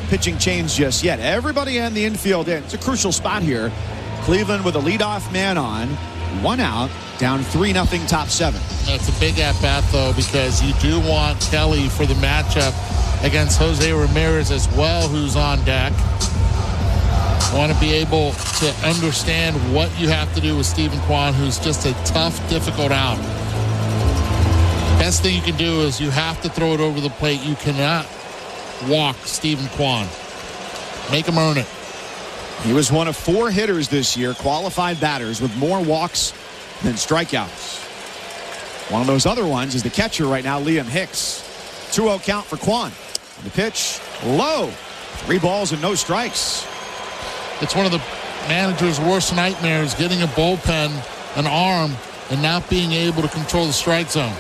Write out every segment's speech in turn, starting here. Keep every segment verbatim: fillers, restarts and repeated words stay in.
pitching change just yet. Everybody in the infield in. It's a crucial spot here. Cleveland with a leadoff man on. One out, down three nothing, top seven. That's a big at-bat, though, because you do want Kelly for the matchup against Jose Ramirez as well, who's on deck. Want to be able to understand what you have to do with Steven Kwan, who's just a tough, difficult out. Best thing you can do is you have to throw it over the plate. You cannot walk Steven Kwan. Make him earn it. He was one of four hitters this year, qualified batters, with more walks than strikeouts. One of those other ones is the catcher right now, Liam Hicks. two oh count for Kwan. The pitch, low. Three balls and no strikes. It's one of the manager's worst nightmares, getting a bullpen, an arm, and not being able to control the strike zone.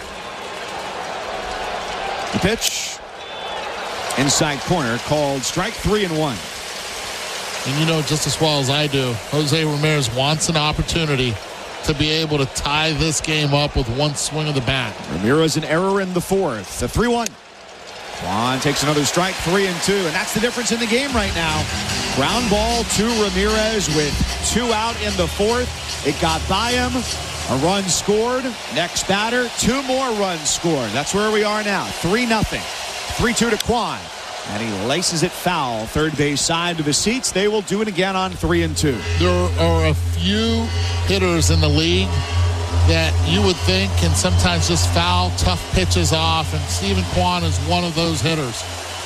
The pitch, inside corner, called strike three and one. And you know just as well as I do, Jose Ramirez wants an opportunity to be able to tie this game up with one swing of the bat. Ramirez an error in the fourth. The three one. Kwan takes another strike, three and two, and that's the difference in the game right now. Ground ball to Ramirez with two out in the fourth. It got by him. A run scored. Next batter, two more runs scored. That's where we are now. three nothing. three two to Kwan. And he laces it foul. Third base side to the seats. They will do it again on three and two. There are a few hitters in the league that you would think can sometimes just foul tough pitches off, and Steven Kwan is one of those hitters.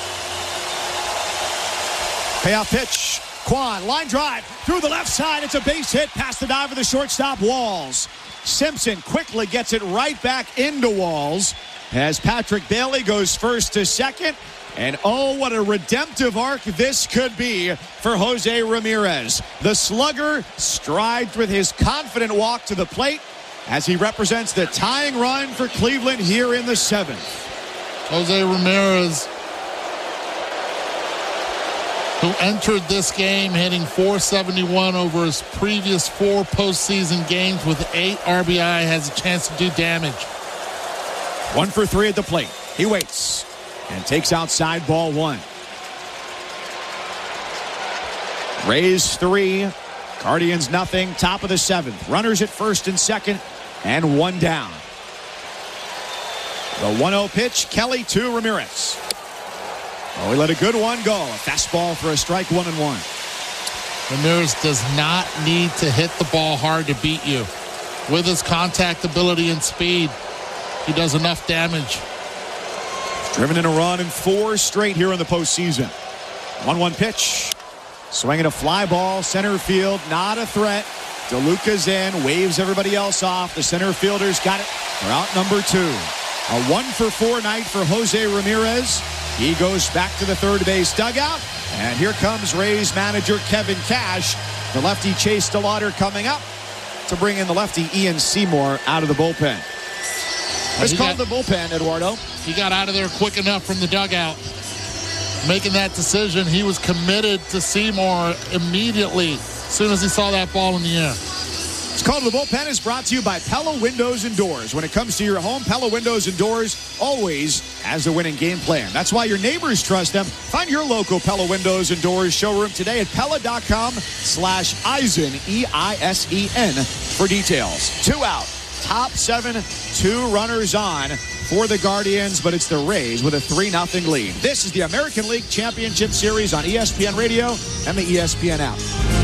Payoff pitch. Kwan, line drive through the left side. It's a base hit past the dive of the shortstop, Walls. Simpson quickly gets it right back into Walls as Patrick Bailey goes first to second. And oh, what a redemptive arc this could be for Jose Ramirez. The slugger strides with his confident walk to the plate as he represents the tying run for Cleveland here in the seventh. Jose Ramirez, who entered this game hitting four seventy-one over his previous four postseason games with eight R B I, has a chance to do damage. One for three at the plate. He waits and takes outside ball one. Rays three, Guardians nothing, top of the seventh. Runners at first and second, and one down. The one oh pitch, Kelly to Ramirez. Oh, he let a good one go. A fastball for a strike, one and one. Ramirez does not need to hit the ball hard to beat you. With his contact ability and speed, he does enough damage. Driven in a run in four straight here in the postseason. one one pitch. Swinging a fly ball, center field, not a threat. DeLuca's in, waves everybody else off. The center fielders got it for out number two. A one for four night for Jose Ramirez. He goes back to the third base dugout. And here comes Rays manager Kevin Cash. The lefty Chase DeLauder coming up to bring in the lefty Ian Seymour out of the bullpen. It's called the bullpen, Eduardo. He got out of there quick enough from the dugout. Making that decision, he was committed to Seymour immediately as soon as he saw that ball in the air. It's called The Bullpen is brought to you by Pella Windows and Doors. When it comes to your home, Pella Windows and Doors always has a winning game plan. That's why your neighbors trust them. Find your local Pella Windows and Doors showroom today at Pella.com slash Eisen, E I S E N, for details. Two out, top seven, two runners on for the Guardians, but it's the Rays with a three nothing lead. This is the American League Championship Series on E S P N Radio and the E S P N app.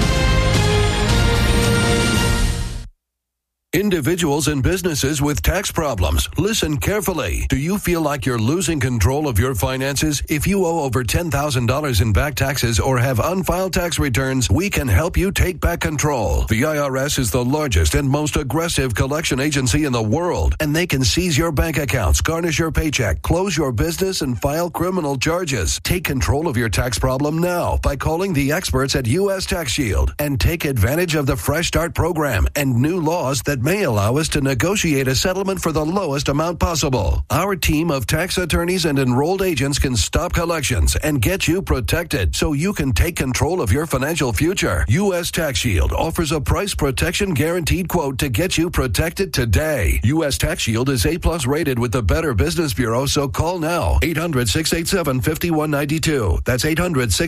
Individuals and businesses with tax problems, listen carefully. Do you feel like you're losing control of your finances? If you owe over ten thousand dollars in back taxes or have unfiled tax returns, we can help you take back control. The I R S is the largest and most aggressive collection agency in the world, and they can seize your bank accounts, garnish your paycheck, close your business, and file criminal charges. Take control of your tax problem now by calling the experts at U S Tax Shield and take advantage of the Fresh Start program and new laws that may allow us to negotiate a settlement for the lowest amount possible. Our team of tax attorneys and enrolled agents can stop collections and get you protected so you can take control of your financial future. U S Tax Shield offers a price protection guaranteed quote to get you protected today. U S Tax Shield is A plus rated with the Better Business Bureau, so call now. eight hundred, six eight seven, five one nine two. That's eight hundred, six